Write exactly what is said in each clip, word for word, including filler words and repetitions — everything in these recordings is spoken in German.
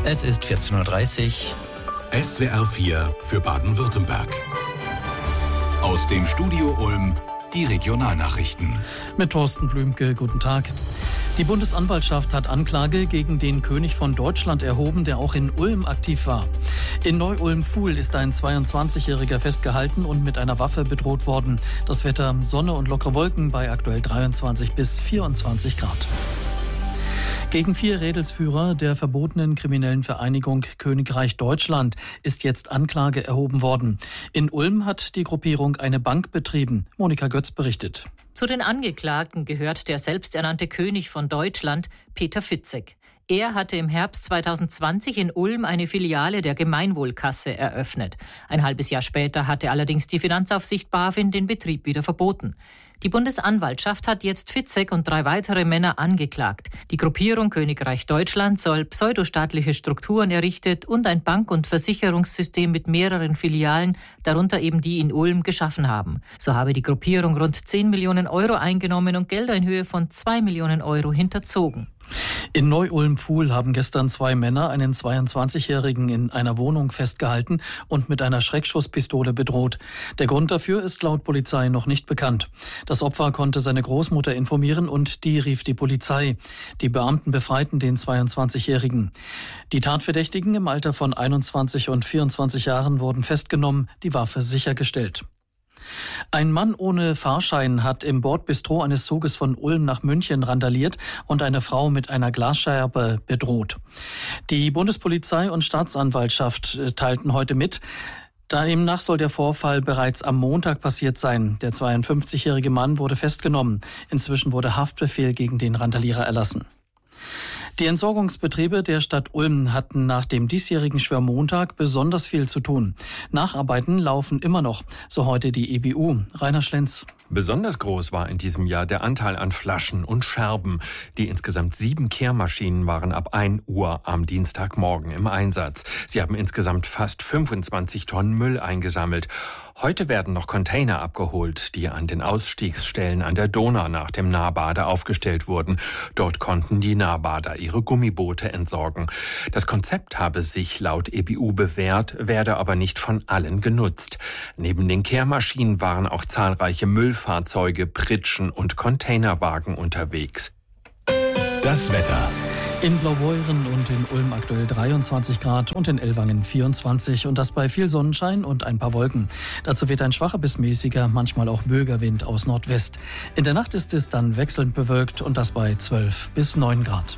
Es ist vierzehn Uhr dreißig. S W R vier für Baden-Württemberg. Aus dem Studio Ulm die Regionalnachrichten. Mit Thorsten Blümke, guten Tag. Die Bundesanwaltschaft hat Anklage gegen den König von Deutschland erhoben, der auch in Ulm aktiv war. In Neu-Ulm-Fuhl ist ein zweiundzwanzigjähriger festgehalten und mit einer Waffe bedroht worden. Das Wetter: Sonne und lockere Wolken bei aktuell dreiundzwanzig bis vierundzwanzig Grad. Gegen vier Rädelsführer der verbotenen kriminellen Vereinigung Königreich Deutschland ist jetzt Anklage erhoben worden. In Ulm hat die Gruppierung eine Bank betrieben. Monika Götz berichtet. Zu den Angeklagten gehört der selbsternannte König von Deutschland, Peter Fitzek. Er hatte im Herbst zweitausendzwanzig in Ulm eine Filiale der Gemeinwohlkasse eröffnet. Ein halbes Jahr später hatte allerdings die Finanzaufsicht BaFin den Betrieb wieder verboten. Die Bundesanwaltschaft hat jetzt Fitzek und drei weitere Männer angeklagt. Die Gruppierung Königreich Deutschland soll pseudostaatliche Strukturen errichtet und ein Bank- und Versicherungssystem mit mehreren Filialen, darunter eben die in Ulm, geschaffen haben. So habe die Gruppierung rund zehn Millionen Euro eingenommen und Gelder in Höhe von zwei Millionen Euro hinterzogen. In Neu-Ulm-Fuhl haben gestern zwei Männer einen zweiundzwanzigjährigen in einer Wohnung festgehalten und mit einer Schreckschusspistole bedroht. Der Grund dafür ist laut Polizei noch nicht bekannt. Das Opfer konnte seine Großmutter informieren und die rief die Polizei. Die Beamten befreiten den zweiundzwanzigjährigen. Die Tatverdächtigen im Alter von einundzwanzig und vierundzwanzig Jahren wurden festgenommen, die Waffe sichergestellt. Ein Mann ohne Fahrschein hat im Bordbistro eines Zuges von Ulm nach München randaliert und eine Frau mit einer Glasscherbe bedroht. Die Bundespolizei und Staatsanwaltschaft teilten heute mit, demnach soll der Vorfall bereits am Montag passiert sein. Der zweiundfünfzigjährige Mann wurde festgenommen. Inzwischen wurde Haftbefehl gegen den Randalierer erlassen. Die Entsorgungsbetriebe der Stadt Ulm hatten nach dem diesjährigen Schwermontag besonders viel zu tun. Nacharbeiten laufen immer noch, so heute die E B U. Rainer Schlenz. Besonders groß war in diesem Jahr der Anteil an Flaschen und Scherben. Die insgesamt sieben Kehrmaschinen waren ab ein Uhr am Dienstagmorgen im Einsatz. Sie haben insgesamt fast fünfundzwanzig Tonnen Müll eingesammelt. Heute werden noch Container abgeholt, die an den Ausstiegsstellen an der Donau nach dem Nahbade aufgestellt wurden. Dort konnten die Nahbader ihre Gummiboote entsorgen. Das Konzept habe sich laut E B U bewährt, werde aber nicht von allen genutzt. Neben den Kehrmaschinen waren auch zahlreiche Müllfahrzeuge, Pritschen und Containerwagen unterwegs. Das Wetter. In Blaubeuren und in Ulm aktuell dreiundzwanzig Grad und in Ellwangen vierundzwanzig und das bei viel Sonnenschein und ein paar Wolken. Dazu weht ein schwacher bis mäßiger, manchmal auch Bögerwind aus Nordwest. In der Nacht ist es dann wechselnd bewölkt und das bei zwölf bis neun Grad.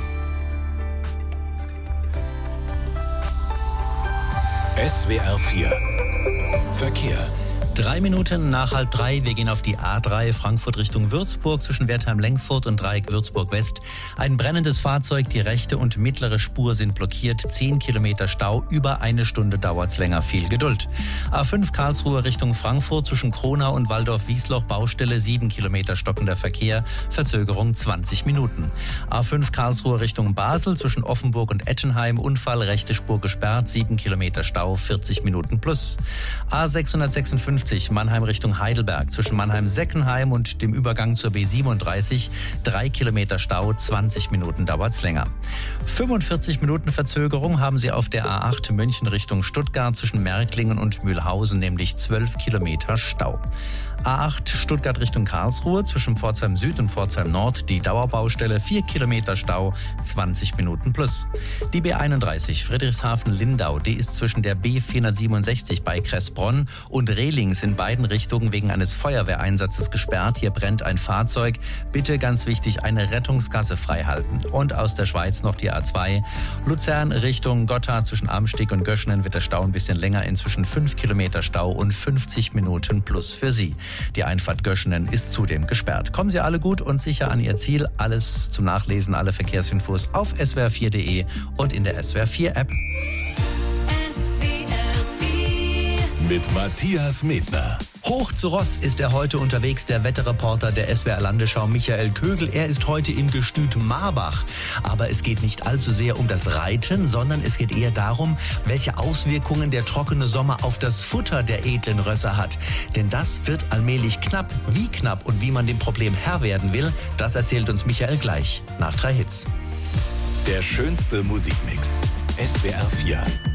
S W R vier Verkehr. Drei Minuten nach halb drei. Wir gehen auf die A drei Frankfurt Richtung Würzburg zwischen Wertheim-Lengfurt und Dreieck Würzburg-West. Ein brennendes Fahrzeug, die rechte und mittlere Spur sind blockiert. Zehn Kilometer Stau, über eine Stunde dauert's länger. Viel Geduld. A fünf Karlsruhe Richtung Frankfurt zwischen Kronau und Waldorf-Wiesloch Baustelle. Sieben Kilometer stockender Verkehr. Verzögerung zwanzig Minuten. A fünf Karlsruhe Richtung Basel zwischen Offenburg und Ettenheim. Unfall, rechte Spur gesperrt. Sieben Kilometer Stau, vierzig Minuten plus. A sechshundertsechsundfünfzig Mannheim Richtung Heidelberg zwischen Mannheim-Seckenheim und dem Übergang zur B siebenunddreißig. Drei Kilometer Stau, zwanzig Minuten dauert's länger. fünfundvierzig Minuten Verzögerung haben Sie auf der A acht München Richtung Stuttgart zwischen Märklingen und Mühlhausen, nämlich zwölf Kilometer Stau. A acht Stuttgart Richtung Karlsruhe zwischen Pforzheim Süd und Pforzheim Nord die Dauerbaustelle, vier Kilometer Stau, zwanzig Minuten plus. Die B einunddreißig Friedrichshafen-Lindau, die ist zwischen der B vierhundertsiebenundsechzig bei Kressbronn und Rehlings in beiden Richtungen wegen eines Feuerwehreinsatzes gesperrt. Hier brennt ein Fahrzeug. Bitte ganz wichtig, eine Rettungsgasse freihalten. Und aus der Schweiz noch die A zwei Luzern Richtung Gotthard zwischen Amsteg und Göschenen wird der Stau ein bisschen länger, inzwischen fünf Kilometer Stau und fünfzig Minuten plus für Sie. Die Einfahrt Göschenen ist zudem gesperrt. Kommen Sie alle gut und sicher an Ihr Ziel. Alles zum Nachlesen, alle Verkehrsinfos auf S W R vier punkt de und in der S W R vier App. Mit Matthias Medner. Hoch zu Ross ist er heute unterwegs, der Wetterreporter der S W R Landesschau Michael Kögel. Er ist heute im Gestüt Marbach. Aber es geht nicht allzu sehr um das Reiten, sondern es geht eher darum, welche Auswirkungen der trockene Sommer auf das Futter der edlen Rösser hat. Denn das wird allmählich knapp. Wie knapp und wie man dem Problem Herr werden will, das erzählt uns Michael gleich nach drei Hits. Der schönste Musikmix. S W R vier